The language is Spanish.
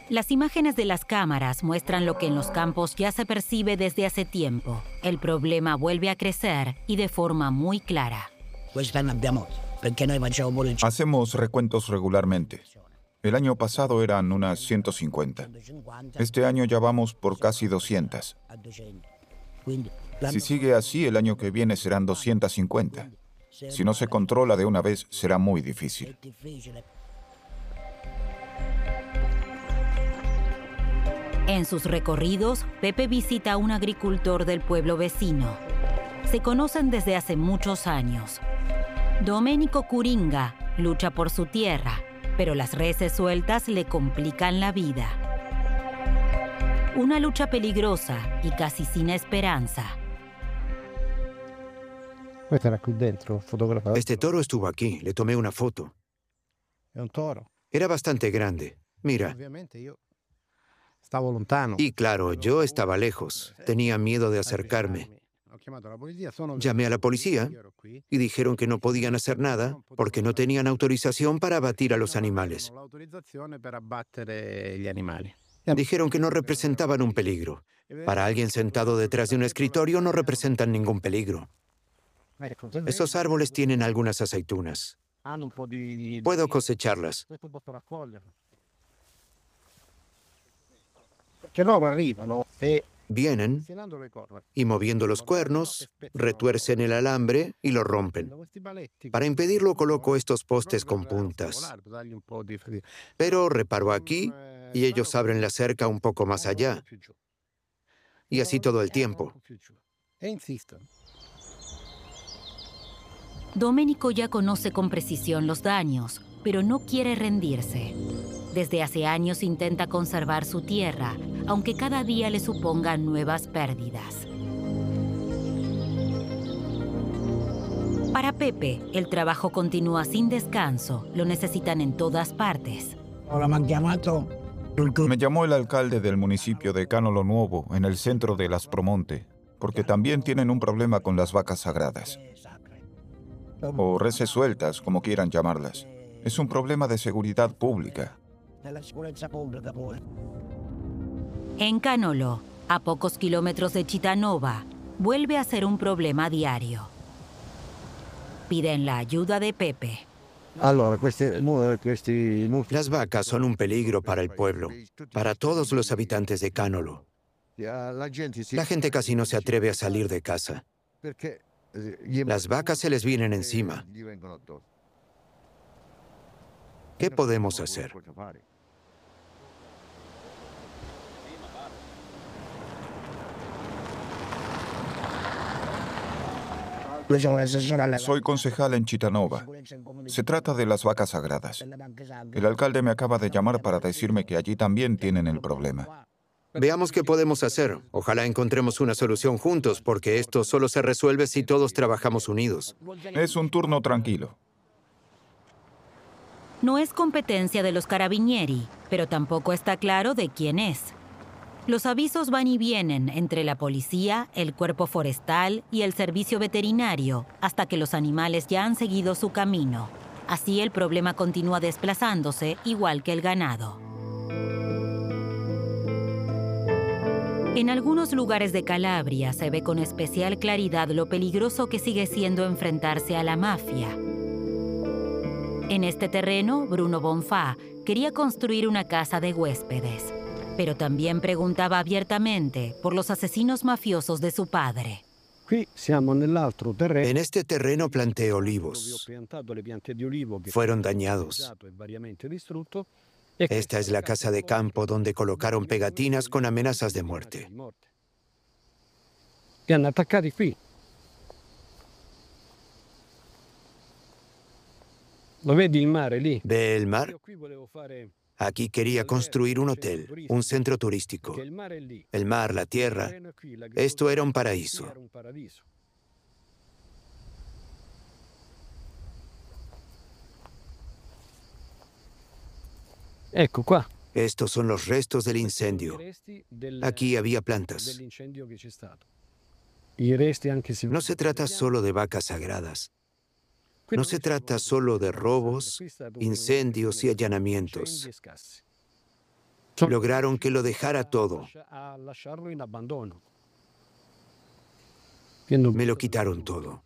Las imágenes de las cámaras muestran lo que en los campos ya se percibe desde hace tiempo. El problema vuelve a crecer y de forma muy clara. Hacemos recuentos regularmente. El año pasado eran unas 150. Este año ya vamos por casi 200. Si sigue así, el año que viene serán 250. Si no se controla de una vez, será muy difícil. En sus recorridos, Pepe visita a un agricultor del pueblo vecino. Se conocen desde hace muchos años. Domenico Curinga lucha por su tierra, pero las reses sueltas le complican la vida. Una lucha peligrosa y casi sin esperanza. Este toro estuvo aquí, le tomé una foto. Era bastante grande. Mira. Y claro, yo estaba lejos. Tenía miedo de acercarme. Llamé a la policía y dijeron que no podían hacer nada porque no tenían autorización para abatir a los animales. Dijeron que no representaban un peligro. Para alguien sentado detrás de un escritorio no representan ningún peligro. Esos árboles tienen algunas aceitunas. Puedo cosecharlas. Vienen y moviendo los cuernos, retuercen el alambre y lo rompen. Para impedirlo coloco estos postes con puntas. Pero reparo aquí y ellos abren la cerca un poco más allá. Y así todo el tiempo. Domenico ya conoce con precisión los daños, pero no quiere rendirse. Desde hace años intenta conservar su tierra, aunque cada día le supongan nuevas pérdidas. Para Pepe, el trabajo continúa sin descanso. Lo necesitan en todas partes. Me llamó el alcalde del municipio de Canolo Nuovo, en el centro de Aspromonte, porque también tienen un problema con las vacas sagradas. O reses sueltas, como quieran llamarlas. Es un problema de seguridad pública. En Canolo, a pocos kilómetros de Cittànova, vuelve a ser un problema diario. Piden la ayuda de Pepe. Las vacas son un peligro para el pueblo, para todos los habitantes de Canolo. La gente casi no se atreve a salir de casa. Las vacas se les vienen encima. ¿Qué podemos hacer? Soy concejal en Cittànova. Se trata de las vacas sagradas. El alcalde me acaba de llamar para decirme que allí también tienen el problema. Veamos qué podemos hacer. Ojalá encontremos una solución juntos, porque esto solo se resuelve si todos trabajamos unidos. Es un turno tranquilo. No es competencia de los carabinieri, pero tampoco está claro de quién es. Los avisos van y vienen entre la policía, el cuerpo forestal y el servicio veterinario, hasta que los animales ya han seguido su camino. Así el problema continúa desplazándose, igual que el ganado. En algunos lugares de Calabria se ve con especial claridad lo peligroso que sigue siendo enfrentarse a la mafia. En este terreno, Bruno Bonfà quería construir una casa de huéspedes, pero también preguntaba abiertamente por los asesinos mafiosos de su padre. En este terreno planté olivos. Fueron dañados. Esta es la casa de campo donde colocaron pegatinas con amenazas de muerte. ¿Ve el mar? Aquí quería construir un hotel, un centro turístico. El mar, la tierra, esto era un paraíso. Estos son los restos del incendio. Aquí había plantas. No se trata solo de vacas sagradas. No se trata solo de robos, incendios y allanamientos. Lograron que lo dejara todo. Me lo quitaron todo.